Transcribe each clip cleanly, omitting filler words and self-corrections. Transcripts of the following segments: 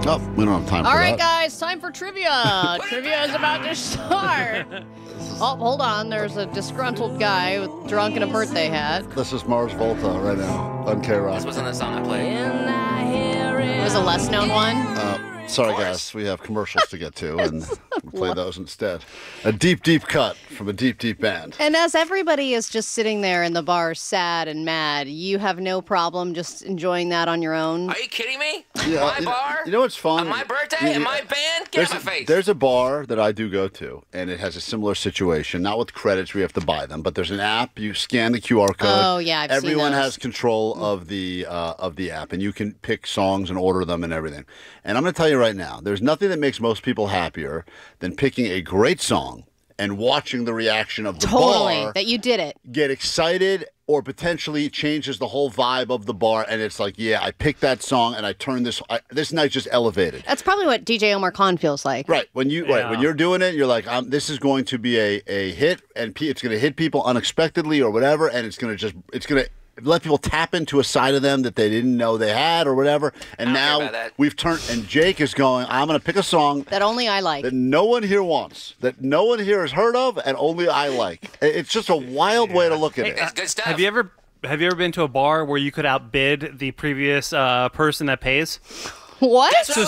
Oh, we don't have time for that. All right, guys, time for trivia. Trivia is about to start. Oh, hold on. There's a disgruntled guy drunk in a birthday hat. This is Mars Volta right now on K-Rock. This wasn't the song I played. It was a less known one. Sorry, guys. We have commercials to get to, and we'll play those instead. A deep, deep cut from a deep, deep band. And as everybody is just sitting there in the bar sad and mad, you have no problem just enjoying that on your own? Are you kidding me? Yeah, My bar? You know what's fun? On my birthday? In my band? Get out of my face. There's a bar that I do go to, and it has a similar situation. Not with credits, we have to buy them, but there's an app. You scan the QR code. Oh, yeah, I've seen Everyone those. has control of the app, and you can pick songs and order them and everything. And I'm going to tell you right now, there's nothing that makes most people happier than picking a great song and watching the reaction of the bar that you did it. get excited or potentially changes the whole vibe of the bar. And it's like, yeah, I picked that song and I turned this night just elevated. That's probably what DJ Omar Khan feels like. Right. When you're doing it, you're like, this is going to be a hit, and it's going to hit people unexpectedly or whatever, and it's going to let people tap into a side of them that they didn't know they had or whatever. And now we've turned, and Jake is going, I'm going to pick a song that only I like, that no one here wants, that no one here has heard of, and only I like. It's just a wild way to look at it. That's good stuff. Have you ever been to a bar where you could outbid the previous person that pays? What? So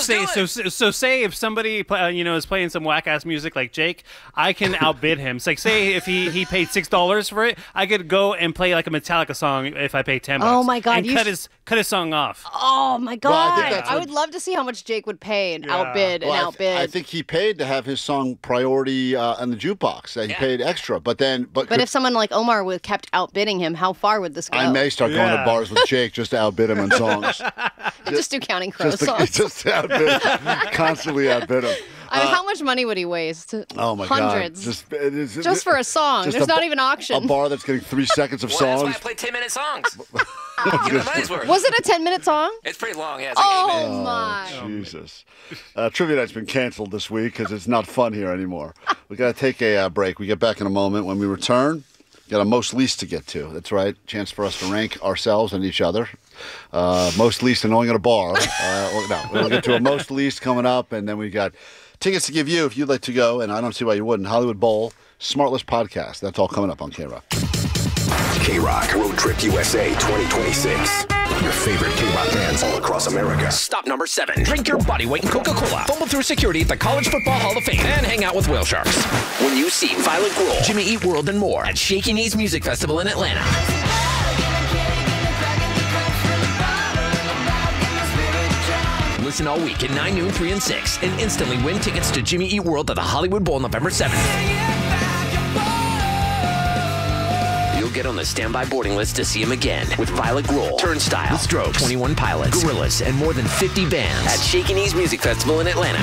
say if somebody is playing some whack ass music like Jake, I can outbid him. It's like, say if he paid $6 for it, I could go and play like a Metallica song if I paid $10. Oh my God! And cut his song off. Oh my God! Well, I would love to see how much Jake would pay and outbid and outbid. I think he paid to have his song priority on the jukebox. He paid extra, but if someone like Omar would kept outbidding him, how far would this go? I may start going to bars with Jake just to outbid him on songs. just do Counting Crows songs. Just to outbid him. Constantly outbid him. How much money would he waste? Oh my Hundreds. God! Just for a song. There's not even auction. A bar that's getting 3 seconds of songs. That's why I play 10-minute songs. Get my money's worth. Was it a 10-minute song? It's pretty long, yeah. It's like 8 minutes. My! Jesus. Trivia Night's been canceled this week because it's not fun here anymore. We got to take a break. We get back in a moment. When we return, got a most least to get to. That's right. Chance for us to rank ourselves and each other. Most least and only at a bar. We'll get to a most least coming up, and then we got tickets to give you if you'd like to go, and I don't see why you wouldn't. Hollywood Bowl, Smartless Podcast. That's all coming up on K-Rock. K-Rock Road Trip USA 2026. Your favorite K-Rock bands all across America. Stop number 7. Drink your body weight in Coca-Cola. Fumble through security at the College Football Hall of Fame. And hang out with whale sharks. When you see Violet Grohl, Jimmy Eat World, and more at Shaky Knees Music Festival in Atlanta. Listen all week at 9, noon, 3, and 6. And instantly win tickets to Jimmy Eat World at the Hollywood Bowl November 7th. You'll get on the standby boarding list to see him again with Violet Grohl, Turnstile, The Strokes, 21 Pilots, Gorillaz, and more than 50 bands at Shaky Knees Music Festival in Atlanta.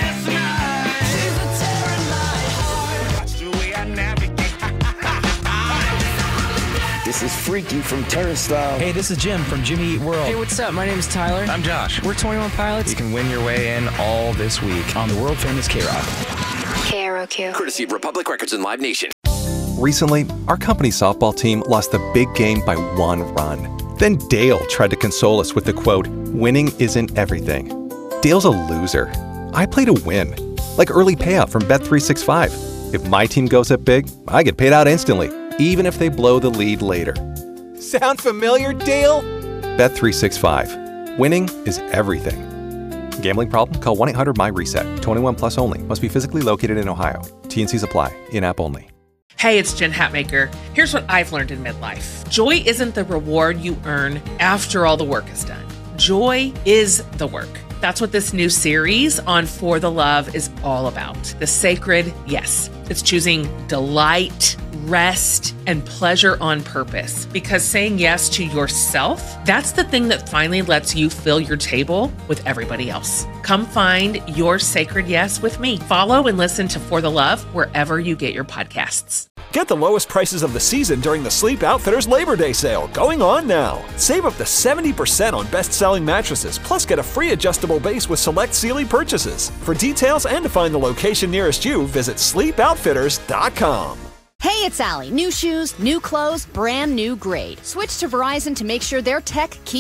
This is Freaky from Turnstile. Hey, this is Jim from Jimmy Eat World. Hey, what's up? My name is Tyler. I'm Josh. We're 21 Pilots. You can win your way in all this week on the world famous K-Rock. KROQ. Courtesy of Republic Records and Live Nation. Recently, our company softball team lost a big game by 1 run. Then Dale tried to console us with the quote, "Winning isn't everything." Dale's a loser. I play to win. Like early payout from Bet365. If my team goes up big, I get paid out instantly, even if they blow the lead later. Sound familiar, Dale? Bet365. Winning is everything. Gambling problem? Call 1-800-MY-RESET. 21 plus only. Must be physically located in Ohio. T&Cs apply. In-app only. Hey, it's Jen Hatmaker. Here's what I've learned in midlife. Joy isn't the reward you earn after all the work is done. Joy is the work. That's what this new series on For the Love is all about. The sacred yes. It's choosing delight, rest, and pleasure on purpose. Because saying yes to yourself, that's the thing that finally lets you fill your table with everybody else. Come find your sacred yes with me. Follow and listen to For the Love wherever you get your podcasts. Get the lowest prices of the season during the Sleep Outfitters Labor Day sale, going on now. Save up to 70% on best-selling mattresses, plus get a free adjustable base with select Sealy purchases. For details and to find the location nearest you, visit sleepoutfitters.com. Hey, it's Allie. New shoes, new clothes, brand new grade. Switch to Verizon to make sure their tech keeps up.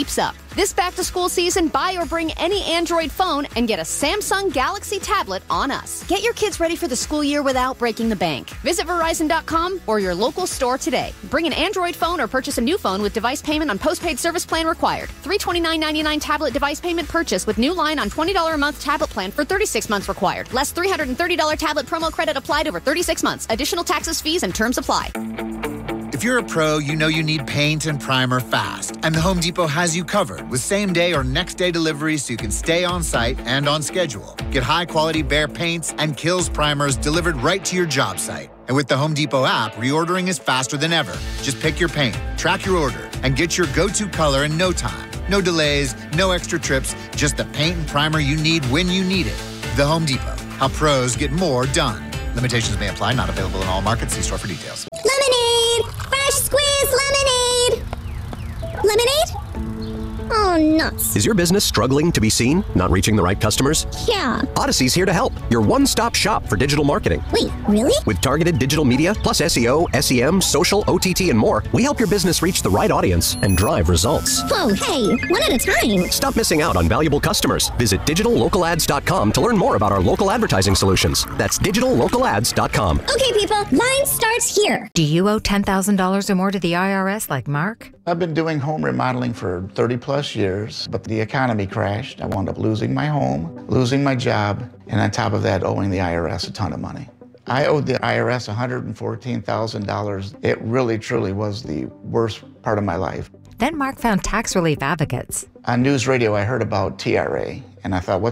This back-to-school season, buy or bring any Android phone and get a Samsung Galaxy tablet on us. Get your kids ready for the school year without breaking the bank. Visit Verizon.com or your local store today. Bring an Android phone or purchase a new phone with device payment on postpaid service plan required. $329.99 tablet device payment purchase with new line on $20 a month tablet plan for 36 months required. Less $330 tablet promo credit applied over 36 months. Additional taxes, fees, and terms apply. If you're a pro, you know you need paint and primer fast. And the Home Depot has you covered with same-day or next-day deliveries so you can stay on site and on schedule. Get high-quality Behr paints and Kills primers delivered right to your job site. And with the Home Depot app, reordering is faster than ever. Just pick your paint, track your order, and get your go-to color in no time. No delays, no extra trips, just the paint and primer you need when you need it. The Home Depot. How pros get more done. Limitations may apply. Not available in all markets. See store for details. Lemonade! Fresh squeezed lemonade! Lemonade? Oh, nuts. Is your business struggling to be seen? Not reaching the right customers? Yeah. Odyssey's here to help. Your one-stop shop for digital marketing. Wait, really? With targeted digital media, plus SEO, SEM, social, OTT, and more, we help your business reach the right audience and drive results. Whoa, hey, one at a time. Stop missing out on valuable customers. Visit digitallocalads.com to learn more about our local advertising solutions. That's digitallocalads.com. Okay, people, line starts here. Do you owe $10,000 or more to the IRS like Mark? I've been doing home remodeling for 30-plus years, but the economy crashed. I wound up losing my home, losing my job, and on top of that, owing the IRS a ton of money. I owed the IRS $114,000. It really, truly was the worst part of my life. Then Mark found tax relief advocates. On news radio, I heard about TRA, and I thought,